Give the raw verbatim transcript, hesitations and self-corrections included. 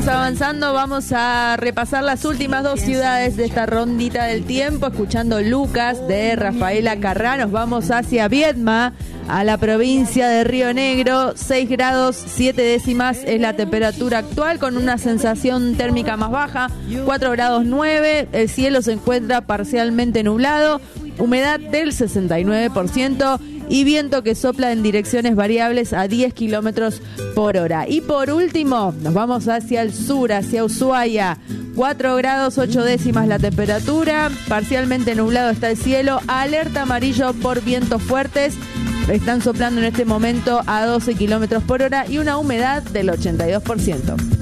Avanzando, vamos a repasar las últimas dos ciudades de esta rondita del tiempo, escuchando Lucas de Rafaela Carrá. Nos vamos hacia Viedma, a la provincia de Río Negro. Seis grados siete décimas es la temperatura actual, con una sensación térmica más baja, cuatro grados nueve. El cielo se encuentra parcialmente nublado, humedad del sesenta y nueve por ciento y viento que sopla en direcciones variables a diez kilómetros por hora. Y por último, nos vamos hacia el sur, hacia Ushuaia. cuatro grados ocho décimas la temperatura, parcialmente nublado está el cielo, alerta amarillo por vientos fuertes. Están soplando en este momento a doce kilómetros por hora y una humedad del ochenta y dos por ciento.